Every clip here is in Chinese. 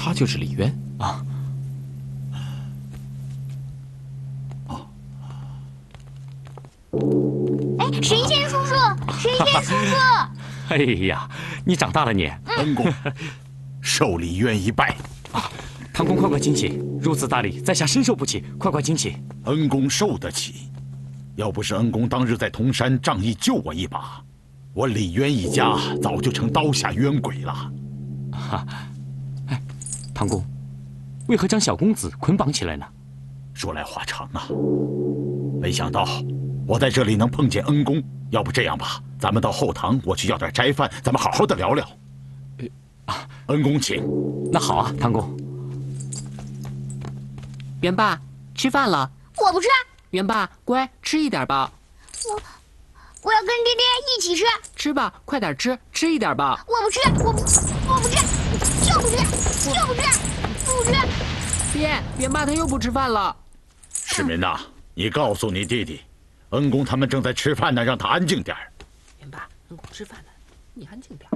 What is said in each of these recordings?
他就是李渊啊！ 哎，神仙叔叔，神仙叔叔！ 哎呀，你长大了你。 恩公，受李渊一拜。 唐公，快请起！如此大礼，在下深受不起，快请起！ 恩公受得起，要不是恩公当日在铜山仗义救我一把，我李渊一家早就成刀下冤鬼了。 哈，哎，唐公，为何将小公子捆绑起来呢？ 说来话长啊，没想到我在这里能碰见恩公。要不这样吧，咱们到后堂，我去要点斋饭，咱们好好的聊聊。恩公请。 那好啊，唐公。 元爸，吃饭了。 我不吃。 元爸，乖，吃一点吧。 我要跟爹爹一起吃。 吃吧，快点吃，吃一点吧。 我不吃，我不吃，就不吃，就不吃，不吃。 爹，元爸他又不吃饭了。 世民呐，你告诉你弟弟，恩公他们正在吃饭呢，让他安静点。 元爸，恩公吃饭呢，你安静点。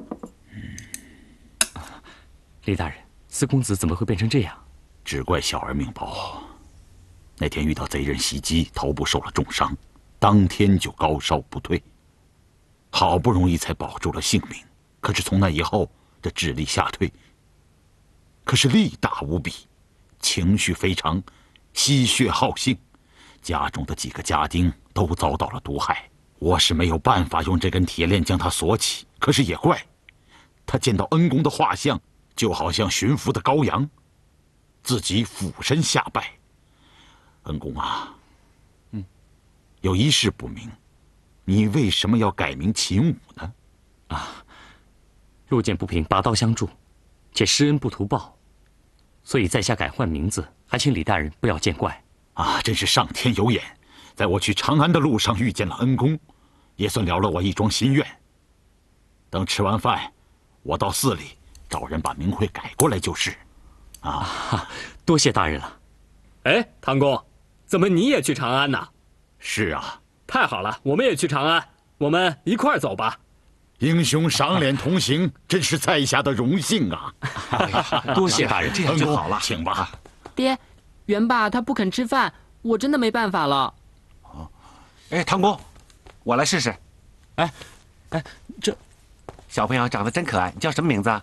李大人，四公子怎么会变成这样？ 只怪小儿命薄。那天遇到贼人袭击，头部受了重伤，当天就高烧不退，好不容易才保住了性命。可是从那以后，这智力下退，可是力大无比，情绪非常，吸血好性，家中的几个家丁都遭到了毒害。我是没有办法用这根铁链将他锁起，可是也怪他见到恩公的画像，就好像驯服的羔羊，自己俯身下拜。恩公啊，有一事不明，你为什么要改名秦武呢？ 啊，路见不平，拔刀相助，且施恩不图报，所以在下改换名字，还请李大人不要见怪。 啊，真是上天有眼，在我去长安的路上遇见了恩公，也算了了我一桩心愿。等吃完饭，我到寺里找人把名讳改过来就是。 多谢大人了。 哎，唐公，怎么你也去长安呢？ 是啊。 太好了，我们也去长安，我们一块儿走吧。 英雄赏脸同行，真是在下的荣幸啊！ 多谢大人， 这样就好了，请吧。 爹，元爸他不肯吃饭，我真的没办法了。 哎，唐公，我来试试。 哎，这小朋友长得真可爱，你叫什么名字啊？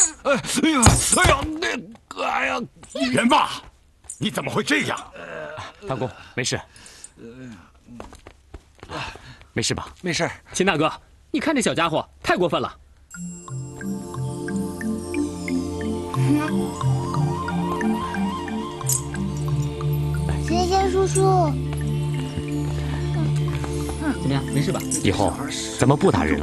元爸，你怎么会这样？ 唐公，没事。没事吧？ 没事。 秦大哥，你看这小家伙太过分了。 神仙叔叔， 怎么样？没事吧？ 以后咱们不打人了。